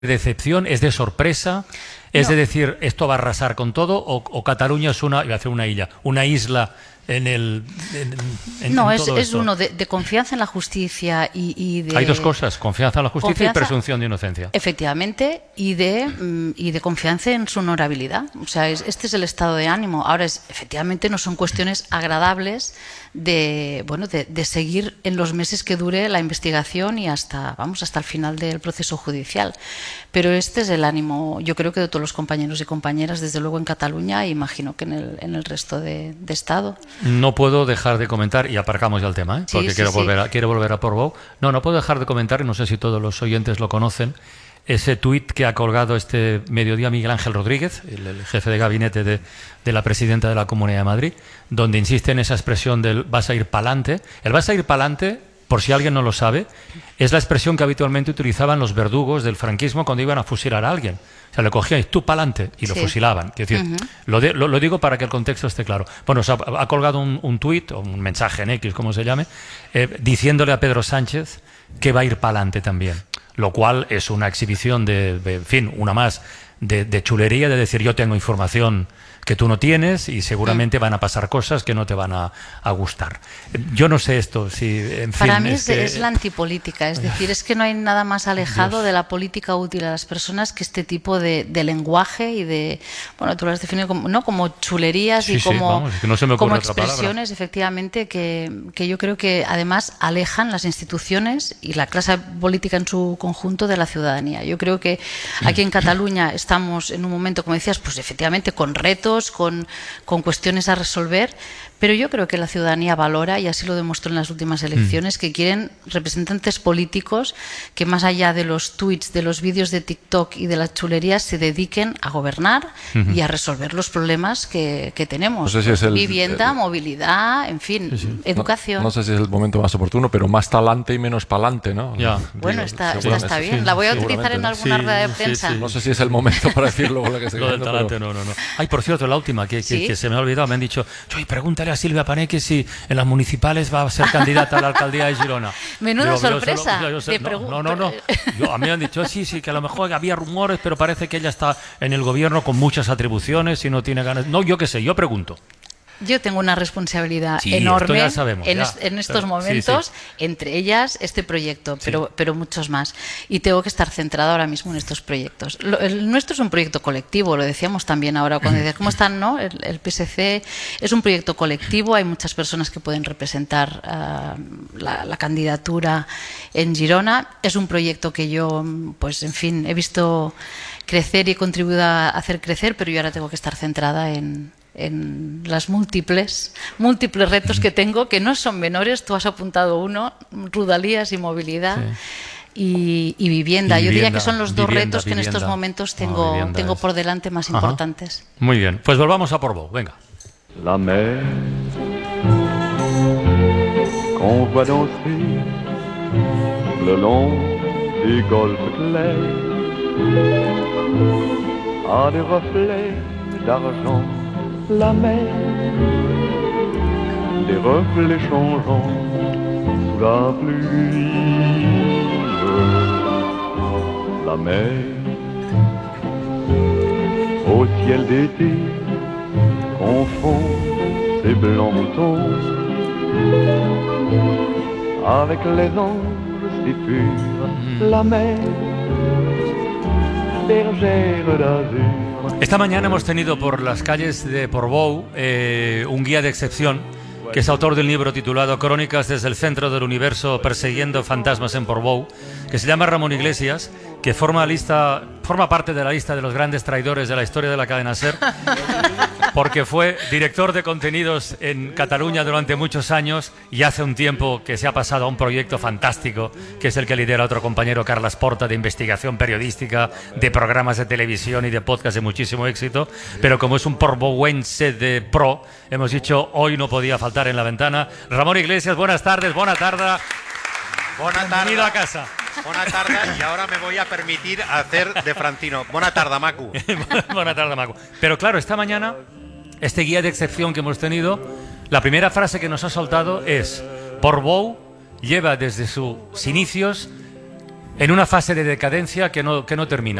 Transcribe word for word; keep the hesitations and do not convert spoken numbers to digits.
decepción, es de sorpresa, es No. de decir esto va a arrasar con todo, o, o Cataluña es una, iba a hacer una isla, una isla en el en, en, no, en es, todo es esto. uno de, de confianza en la justicia y, y de... Hay dos cosas, confianza en la justicia Confianza, y presunción de inocencia. Efectivamente, y de, mm, y de confianza en su honorabilidad. O sea, es, este es el estado de ánimo. Ahora, es, efectivamente, no son cuestiones agradables de, bueno, de, de seguir en los meses que dure la investigación y hasta, vamos, hasta el final del proceso judicial. Pero este es el ánimo, yo creo que de todos los compañeros y compañeras, desde luego en Cataluña, e imagino que en el, en el resto de, de Estado. No puedo dejar de comentar, y aparcamos ya el tema, ¿eh? Sí, porque sí, quiero, sí. volver a, quiero volver a Portbou. No, no puedo dejar de comentar, y no sé si todos los oyentes lo conocen, ese tuit que ha colgado este mediodía Miguel Ángel Rodríguez, el, el jefe de gabinete de, de la presidenta de la Comunidad de Madrid, donde insiste en esa expresión del vas a ir pa'lante. El vas a ir pa'lante, por si alguien no lo sabe, es la expresión que habitualmente utilizaban los verdugos del franquismo cuando iban a fusilar a alguien. O sea, le cogían y tú pa'lante y lo Sí. fusilaban. Quiero decir, Ujú. lo, de- lo, lo digo para que el contexto esté claro. Bueno, se ha, ha colgado un, un tuit, o un mensaje en X, como se llame, eh, diciéndole a Pedro Sánchez que va a ir pa'lante también. Lo cual es una exhibición de, de en fin, una más de, de chulería, de decir yo tengo información que tú no tienes y seguramente van a pasar cosas que no te van a, a gustar. Yo no sé esto, si en Para fin, mí es es, que- es la antipolítica, es decir, es que no hay nada más alejado Dios. de la política útil a las personas que este tipo de, de lenguaje y de, bueno, tú lo has definido como, ¿no? como chulerías Sí, y sí, como, vamos, es que no se me ocurre como otra palabra. expresiones, efectivamente, que, que yo creo que además alejan las instituciones y la clase política en su conjunto de la ciudadanía. Yo creo que aquí en Cataluña estamos en un momento, como decías, pues efectivamente con retos, con, con cuestiones a resolver, pero yo creo que la ciudadanía valora, y así lo demostró en las últimas elecciones, que quieren representantes políticos que más allá de los tweets, de los vídeos de TikTok y de las chulerías se dediquen a gobernar Ujú. y a resolver los problemas que, que tenemos. No sé si es el- Vivienda, el- movilidad, en fin, educación. No, no sé si es el momento más oportuno, pero más talante y menos pa'lante, ¿no? Ya. Bueno, Digo, está, esta seguramente. está bien. sí, La voy a seguramente, utilizar en ¿no? alguna Sí, rueda de sí, prensa. sí. No sé si es el momento para decirlo con lo que estoy Lo del diciendo, talante, pero- no, no, no. Ay, por cierto, la última, que, que, ¿Sí? que se me ha olvidado, me han dicho, oye, pregúntale a Silvia Paneque si en las municipales va a ser candidata a la alcaldía de Girona. Menuda yo se lo- sorpresa. yo se- Te no, pregun- no, no, no. Yo- a mí me han dicho, sí, sí, que a lo mejor había rumores, pero parece que ella está en el gobierno con muchas atribuciones y no tiene ganas. No, yo qué sé, yo pregunto. Yo tengo una responsabilidad Sí, enorme esto ya sabemos, en, ya. es- en estos Sí, momentos, sí. entre ellas este proyecto, Sí. pero, pero muchos más. Y tengo que estar centrada ahora mismo en estos proyectos. Lo- el nuestro es un proyecto colectivo, lo decíamos también ahora cuando decías, ¿cómo están? ¿no? El, el P S C es un proyecto colectivo, hay muchas personas que pueden representar ah, la, la candidatura en Girona. Es un proyecto que yo, pues en fin, he visto crecer y he contribuido a hacer crecer, pero yo ahora tengo que estar centrada en en las múltiples múltiples retos que tengo, que no son menores. Tú has apuntado uno, Rudalías y movilidad. Y, y vivienda. Y Yo diría vivienda, que son los dos vivienda, retos que en estos vivienda. momentos No, tengo, vivienda tengo es- por delante más Ajá. importantes. Muy bien, pues volvamos a Portbou, venga. La mer qu'on voit danser le long des golfes clairs a des reflets d'argent. La mer, des reflets changeants sous la pluie. La mer au ciel d'été confond ses blancs moutons avec les anges si purs. La mer, bergère d'azur. Esta mañana hemos tenido por las calles de Portbou eh, un guía de excepción que es autor del libro titulado Crónicas desde el centro del universo persiguiendo fantasmas en Portbou, que se llama Ramón Iglesias, que forma, lista, forma parte de la lista de los grandes traidores de la historia de la cadena SER, porque fue director de contenidos en Cataluña durante muchos años y hace un tiempo que se ha pasado a un proyecto fantástico, que es el que lidera otro compañero, Carles Porta, de investigación periodística, de programas de televisión y de podcast de muchísimo éxito, pero como es un portbouense de pro, hemos dicho hoy no podía faltar en la ventana. Ramón Iglesias, buenas tardes, buena tarde. Bona Bienvenido tarda. a casa. Bona tarda, y ahora me voy a permitir hacer de Francino. Bona tarda, Macu. Buenas tardes, Macu. Pero claro, esta mañana, este guía de excepción que hemos tenido, la primera frase que nos ha soltado es: Portbou lleva desde sus inicios en una fase de decadencia que no, que no termina.